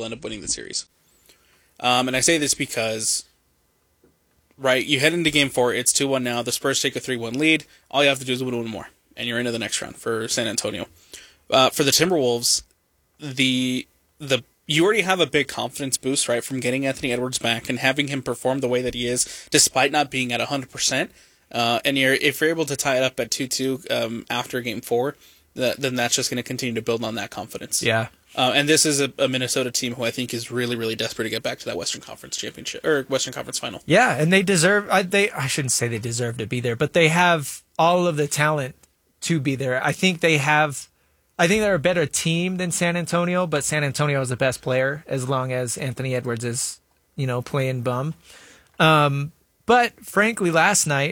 end up winning the series. And I say this because, right, you head into Game 4, it's 2-1 now, the Spurs take a 3-1 lead, all you have to do is win one more, and you're into the next round for San Antonio. For the Timberwolves, you already have a big confidence boost, right, from getting Anthony Edwards back and having him perform the way that he is, despite not being at 100%. And if you're able to tie it up at 2-2 after Game 4, then that's just going to continue to build on that confidence. Yeah. And this is a Minnesota team who I think is really, really desperate to get back to that Western Conference championship or Western Conference final. Yeah, and they deserve. I shouldn't say they deserve to be there, but they have all of the talent to be there. I think they're a better team than San Antonio, but San Antonio is the best player as long as Anthony Edwards is, playing bum. But frankly, last night,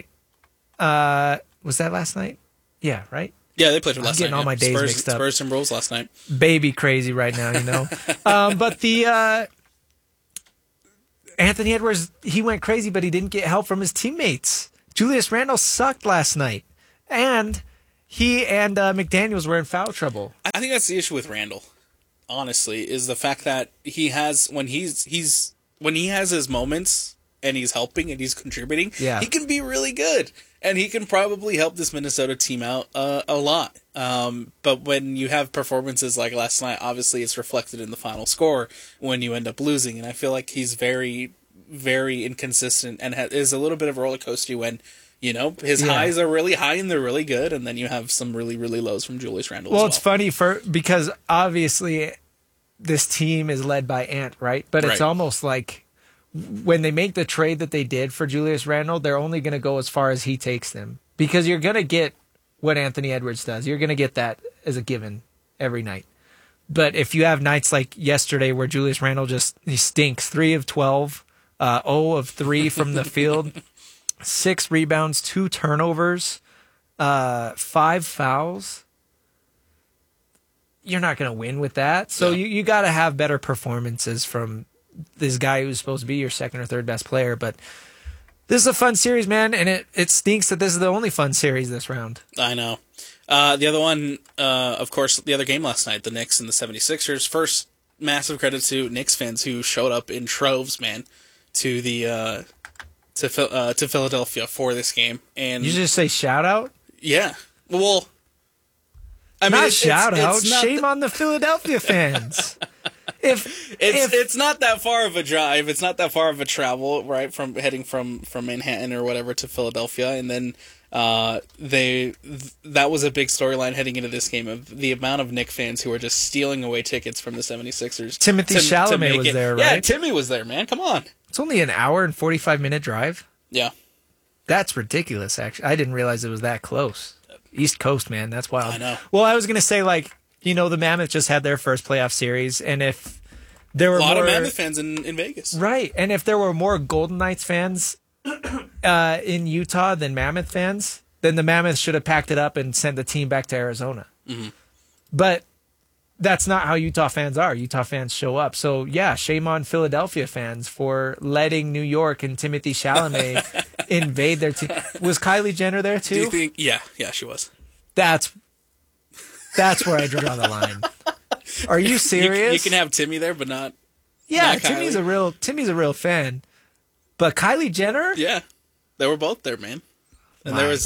was that last night? Yeah, right? Yeah, they played for last night. I'm getting all my days mixed up. Spurs and Timberwolves last night. Baby crazy right now, But the Anthony Edwards, he went crazy, but he didn't get help from his teammates. Julius Randle sucked last night, and he and McDaniels were in foul trouble. I think that's the issue with Randle, honestly, is the fact that he has when he has his moments and he's helping and he's contributing, he can be really good. And he can probably help this Minnesota team out a lot. But when you have performances like last night, obviously it's reflected in the final score when you end up losing. And I feel like he's very, very inconsistent and is a little bit of a roller coaster when, his highs are really high and they're really good. And then you have some really, really lows from Julius Randle as well. It's funny because obviously this team is led by Ant, right? But it's almost like when they make the trade that they did for Julius Randle, they're only going to go as far as he takes them. Because you're going to get what Anthony Edwards does. You're going to get that as a given every night. But if you have nights like yesterday where Julius Randle he stinks, 3 of 12, 0 of 3 from the field, 6 rebounds, 2 turnovers, 5 fouls, you're not going to win with that. So you got to have better performances from this guy who's supposed to be your second or third best player. But this is a fun series, man, and it stinks that this is the only fun series this round. I know. The other one, of course, the other game last night, the Knicks and the 76ers. First, massive credit to Knicks fans who showed up in troves, man, to the to Philadelphia for this game. And you just say shout out? Yeah. Well, I mean, shout out. Shame on the Philadelphia fans. If it's not that far of a drive, it's not that far of a travel, right? From heading from Manhattan or whatever to Philadelphia, and then that was a big storyline heading into this game of the amount of Knicks fans who were just stealing away tickets from the 76ers. Timothy Chalamet was there, right? Yeah, Timmy was there, man. Come on. It's only an hour and 45-minute drive. Yeah. That's ridiculous, actually. I didn't realize it was that close. East Coast, man. That's wild. I know. Well, I was going to say, the Mammoth just had their first playoff series, and if there were a lot of Mammoth fans in Vegas. Right, and if there were more Golden Knights fans in Utah than Mammoth fans, then the Mammoth should have packed it up and sent the team back to Arizona. Mm-hmm. But that's not how Utah fans are. Utah fans show up. So, yeah, shame on Philadelphia fans for letting New York and Timothy Chalamet invade their team. Was Kylie Jenner there, too? Do you think? Yeah, she was. That's where I draw the line. Are you serious? You can have Timmy there, but not. Yeah, not Timmy's a real fan. But Kylie Jenner? Yeah, they were both there, man. And there was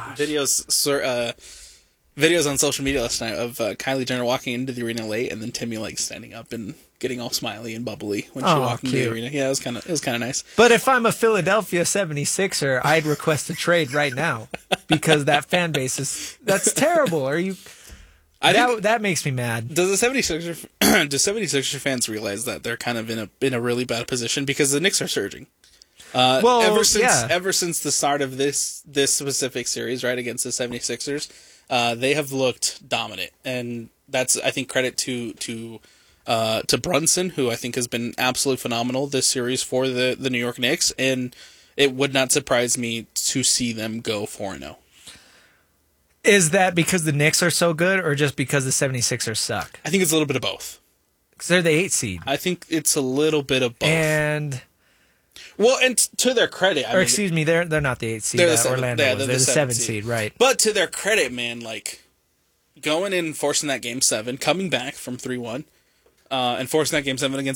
videos on social media last night of Kylie Jenner walking into the arena late, and then Timmy standing up and getting all smiley and bubbly when she walked into the arena. Yeah, it was kind of nice. But if I'm a Philadelphia 76er, I'd request a trade right now because that fan base that's terrible. Are you? That makes me mad. Does the 76er fans realize that they're kind of in a really bad position because the Knicks are surging? Ever since the start of this specific series, right, against the 76ers, they have looked dominant, and that's, I think, credit to Brunson, who I think has been absolutely phenomenal this series for the New York Knicks, and it would not surprise me to see them go 4-0. Is that because the Knicks are so good, or just because the 76ers suck? I think it's a little bit of both. Because they're the 8 seed. I think it's a little bit of both. And to their credit, excuse me, they're not the 8 seed. Orlando. They're the 7 seed, right? But to their credit, man, going in, forcing that Game 7, coming back from 3-1, and forcing that Game 7 against